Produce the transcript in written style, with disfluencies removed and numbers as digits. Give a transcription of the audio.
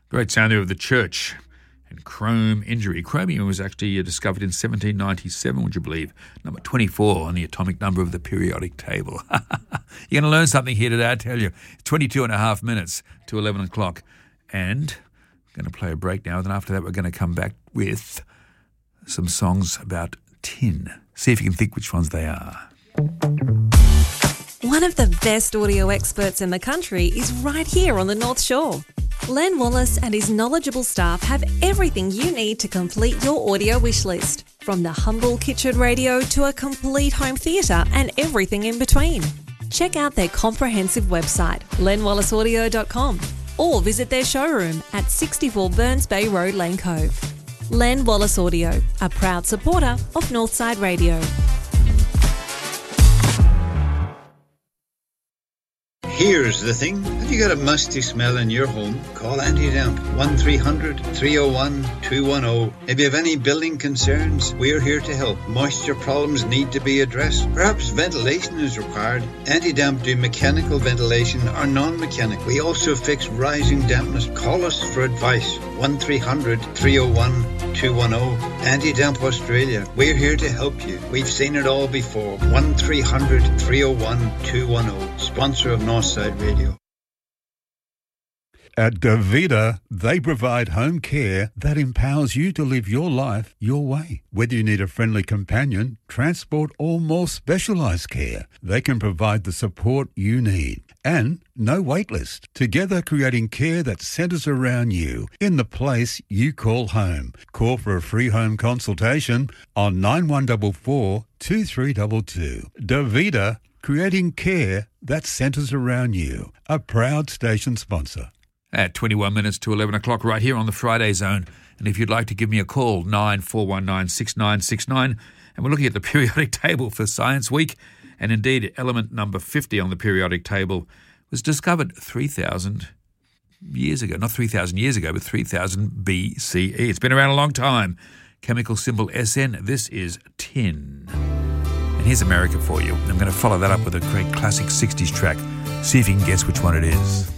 Great sound there of The Church and Chrome Injury. Chromium was actually discovered in 1797, would you believe? Number 24 on the atomic number of the periodic table. You're going to learn something here today, I tell you. 22 and a half minutes to 11 o'clock. And I'm going to play a break now. Then after that, we're going to come back with some songs about tin. See if you can think which ones they are. One of the best audio experts in the country is right here on the North Shore. Len Wallace and his knowledgeable staff have everything you need to complete your audio wish list, from the humble kitchen radio to a complete home theatre and everything in between. Check out their comprehensive website, lenwallaceaudio.com, or visit their showroom at 64 Burns Bay Road, Lane Cove. Len Wallace Audio, a proud supporter of Northside Radio. Here's the thing. Have you got a musty smell in your home? Call Anti-Damp 1300-301-210. If you have any building concerns, we're here to help. Moisture problems need to be addressed. Perhaps ventilation is required. Anti-Damp do mechanical ventilation or non-mechanical. We also fix rising dampness. Call us for advice. 1300-301-210. Anti-Damp Australia. We're here to help you. We've seen it all before. 1300-301-210. Sponsor of Northside Radio. At Davida, they provide home care that empowers you to live your life your way. Whether you need a friendly companion, transport, or more specialised care, they can provide the support you need. And no wait list. Together creating care that centres around you in the place you call home. Call for a free home consultation on 9144 2322. Davida, creating care that centres around you. A proud station sponsor. At 21 minutes to 11 o'clock right here on the Friday Zone. And if you'd like to give me a call, 94196969. And we're looking at the periodic table for Science Week. And indeed, element number 50 on the periodic table was discovered 3,000 years ago. Not 3,000 years ago, but 3,000 BCE. It's been around a long time. Chemical symbol SN. This is tin. And here's America for you. I'm going to follow that up with a great classic 60s track. See if you can guess which one it is.